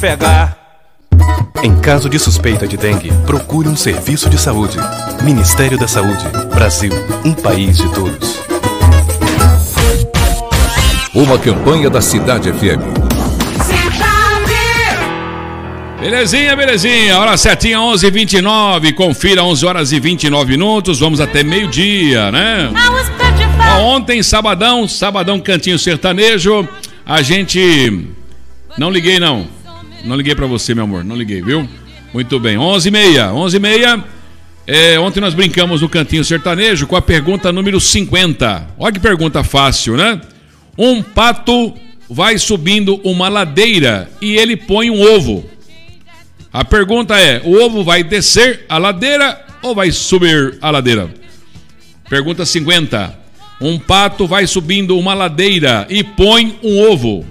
Pegar. Em caso de suspeita de dengue, procure um serviço de saúde. Ministério da Saúde. Brasil, um país de todos. Uma campanha da Cidade FM. Belezinha, belezinha. Hora certinha, 11h29. Confira, 11 horas e 29 minutos. Vamos até meio-dia, né? Ontem, sabadão, Cantinho Sertanejo. A gente... Não liguei, não. Não liguei pra você, meu amor. Não liguei, viu? Muito bem. 11h30. Ontem nós brincamos no Cantinho Sertanejo com a pergunta número 50. Olha que pergunta fácil, né? Um pato vai subindo uma ladeira e ele põe um ovo. A pergunta é, o ovo vai descer a ladeira ou vai subir a ladeira? Pergunta 50. Um pato vai subindo uma ladeira e põe um ovo.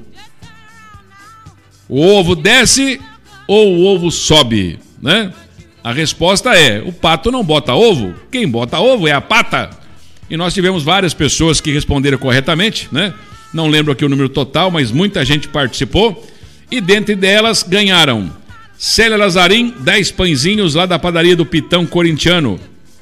O ovo desce ou o ovo sobe, né? A resposta é, o pato não bota ovo. Quem bota ovo é a pata. E nós tivemos várias pessoas que responderam corretamente, né? Não lembro aqui o número total, mas muita gente participou. E dentre delas ganharam Célia Lazarim, 10 pãezinhos lá da padaria do Pitão Corintiano.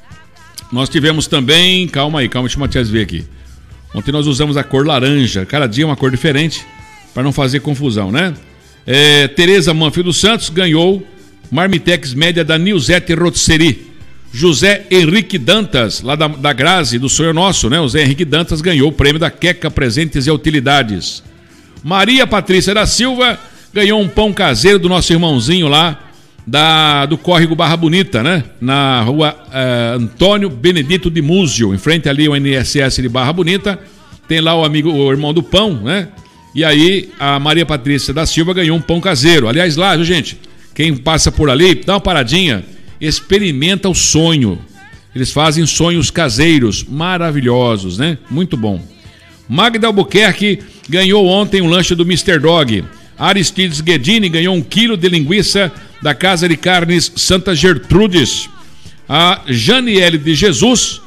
Nós tivemos também... Calma, deixa o Matias ver aqui. Ontem nós usamos a cor laranja. Cada dia uma cor diferente, para não fazer confusão, né? Tereza Manfio dos Santos ganhou Marmitex média da Nilzete Rotisserie. José Henrique Dantas, lá da Grazi, do Sonho Nosso, né? O Zé Henrique Dantas ganhou o prêmio da Queca Presentes e Utilidades. Maria Patrícia da Silva ganhou um pão caseiro do nosso irmãozinho lá do Córrego Barra Bonita, né? Na rua Antônio Benedito de Múzio, em frente ali ao INSS de Barra Bonita. Tem lá o irmão do pão, né? E aí a Maria Patrícia da Silva ganhou um pão caseiro. Aliás, lá, viu, gente? Quem passa por ali, dá uma paradinha, experimenta o sonho. Eles fazem sonhos caseiros, maravilhosos, né? Muito bom. Magda Albuquerque ganhou ontem um lanche do Mr. Dog. Aristides Guedini ganhou 1 quilo de linguiça da Casa de Carnes Santa Gertrudes. A Janiele de Jesus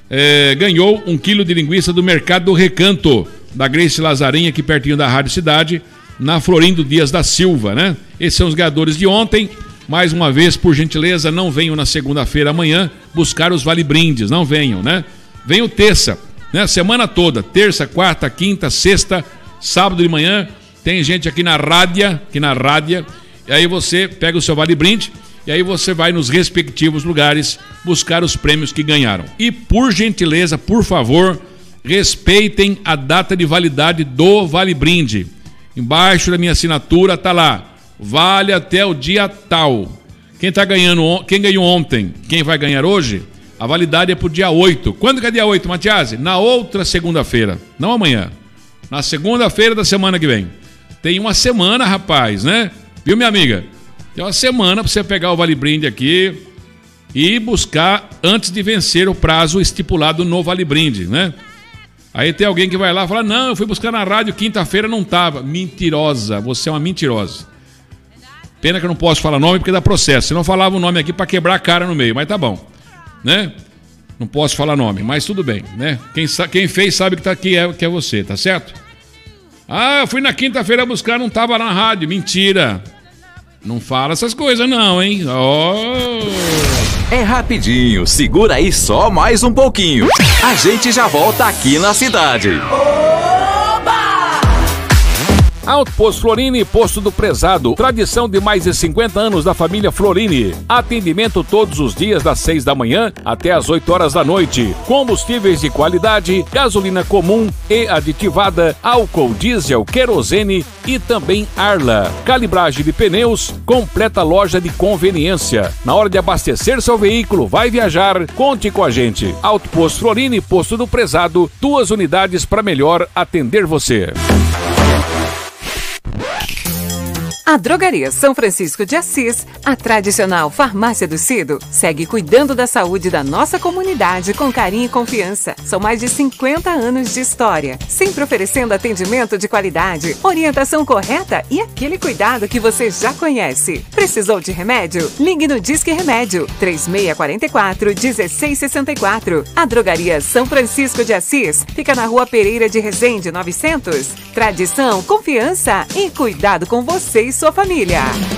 ganhou 1 quilo de linguiça do Mercado do Recanto, da Grace Lazarinha, aqui pertinho da Rádio Cidade, na Florindo Dias da Silva, né? Esses são os ganhadores de ontem. Mais uma vez, por gentileza, não venham na segunda-feira amanhã buscar os vale-brindes, não venham, né? Venham terça, né? Semana toda, terça, quarta, quinta, sexta, sábado de manhã, tem gente aqui na rádio, e aí você pega o seu vale-brinde, e aí você vai nos respectivos lugares buscar os prêmios que ganharam. E por gentileza, por favor, respeitem a data de validade do vale-brinde. Embaixo da minha assinatura tá lá, vale até o dia tal. Quem ganhou ontem, quem vai ganhar hoje, a validade é pro dia 8. Quando que é dia 8, Matiasi? Na outra segunda-feira, não amanhã. Na segunda-feira da semana que vem. Tem uma semana, rapaz, né? Viu, minha amiga? Tem uma semana pra você pegar o vale-brinde aqui e buscar antes de vencer o prazo estipulado no vale-brinde, né? Aí tem alguém que vai lá e fala, não, eu fui buscar na rádio, quinta-feira não tava. Mentirosa, você é uma mentirosa. Pena que eu não posso falar nome porque dá processo. Se não falava o nome aqui para quebrar a cara no meio, mas tá bom, né? Não posso falar nome, mas tudo bem, né? Quem fez sabe que é você, tá certo? Ah, eu fui na quinta-feira buscar, não tava na rádio. Mentira. Não fala essas coisas não, hein? Oh. É rapidinho, segura aí só mais um pouquinho. A gente já volta aqui na cidade. Autoposto Florini, posto do prezado. Tradição de mais de 50 anos da família Florini. Atendimento todos os dias das 6 da manhã até as 8 horas da noite. Combustíveis de qualidade, gasolina comum e aditivada, álcool, diesel, querosene e também Arla. Calibragem de pneus, completa loja de conveniência. Na hora de abastecer seu veículo, vai viajar, conte com a gente. Autoposto Florini, posto do prezado, 2 unidades para melhor atender você. A Drogaria São Francisco de Assis, a tradicional farmácia do Cido, segue cuidando da saúde da nossa comunidade com carinho e confiança. São mais de 50 anos de história, sempre oferecendo atendimento de qualidade, orientação correta e aquele cuidado que você já conhece. Precisou de remédio? Ligue no Disque Remédio 3644-1664. A Drogaria São Francisco de Assis fica na Rua Pereira de Resende 900. Tradição, confiança e cuidado com você e sua família.